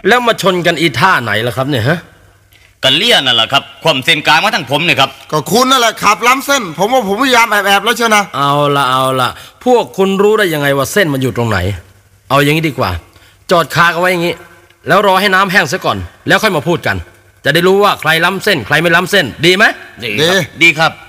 แล้วมาชนกันอีท่าไหนล่ะครับเนี่ยฮะกันเลี่ยนั่นแหละครับความเส้นกลางมาทั้งผมเนี่ยครับก็คุณนั่นแหละขับล้ำเส้นผมว่าผมพยายามแอบแล้วเชียวนะเอาละพวกคุณรู้ได้ยังไงว่าเส้นมันอยู่ตรงไหนเอาอย่างนี้ดีกว่าจอดคากันไว้อย่างนี้แล้วรอให้น้ำแห้งซะก่อนแล้วค่อยมาพูดกันจะได้รู้ว่าใครล้ำเส้นใครไม่ล้ำเส้นดีไหมดีครับ